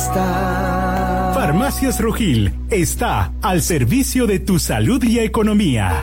está. Farmacias Rugil está al servicio de tu salud y economía.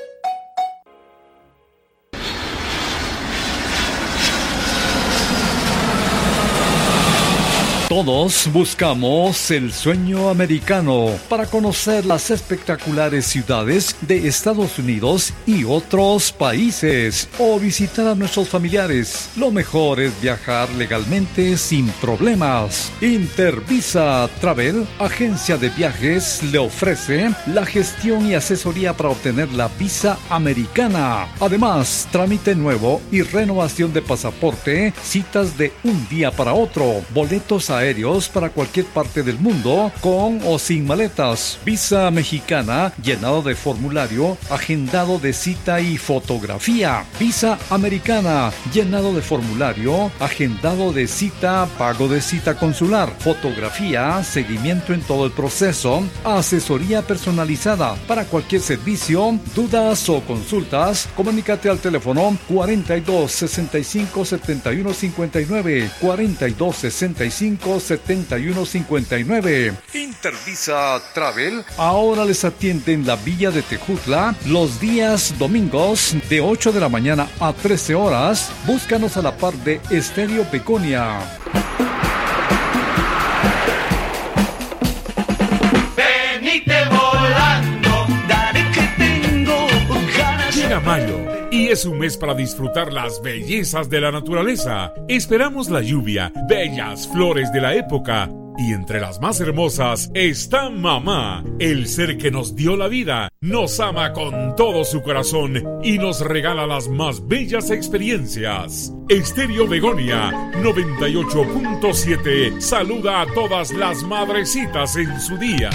Todos buscamos el sueño americano para conocer las espectaculares ciudades de Estados Unidos y otros países o visitar a nuestros familiares. Lo mejor es viajar legalmente sin problemas. Intervisa Travel, agencia de viajes, le ofrece la gestión y asesoría para obtener la visa americana. Además, trámite nuevo y renovación de pasaporte, citas de un día para otro, boletos aéreos para cualquier parte del mundo, con o sin maletas, visa mexicana, llenado de formulario, agendado de cita y fotografía, visa americana, llenado de formulario, agendado de cita, pago de cita consular, fotografía, seguimiento en todo el proceso, asesoría personalizada. Para cualquier servicio, dudas o consultas, comunícate al teléfono 42 65 71 59, 42 65 71 59. Intervisa Travel ahora les atiende en la Villa de Tejutla los días domingos de 8 de la mañana a 13 horas. Búscanos a la par de Estéreo Begonia. Venite volando, dale que tengo ganas. Llega mayo y es un mes para disfrutar las bellezas de la naturaleza. Esperamos la lluvia, bellas flores de la época. Y entre las más hermosas está Mamá, el ser que nos dio la vida, nos ama con todo su corazón y nos regala las más bellas experiencias. Estéreo Begonia 98.7 saluda a todas las madrecitas en su día.